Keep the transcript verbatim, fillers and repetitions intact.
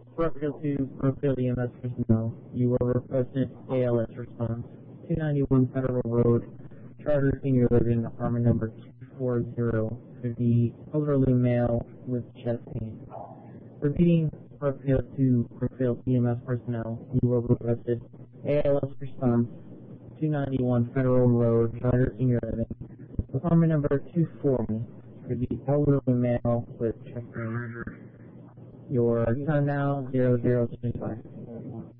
Brookfield to Brookfield E M S personnel. You were requested A L S response. two ninety-one Federal Road, Charter Senior Living, apartment number two forty for the elderly male with chest pain. Repeating, Brookfield to Brookfield E M S personnel. You were requested A L S response. two ninety-one Federal Road, Charter Senior Living, apartment number two forty for the elderly male with chest pain. Your time now, zero zero two five.